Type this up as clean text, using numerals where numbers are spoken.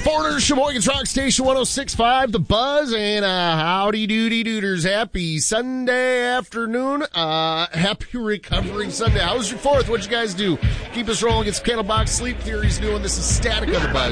Foreigners, Sheboygan's Rock Station 106.5, The Buzz, and howdy doody dooders. Happy Sunday afternoon. Happy recovering Sunday. How was your 4th? What'd you guys do? Keep us rolling. It's Candlebox Sleep Theory's doing. This is Static on The Buzz.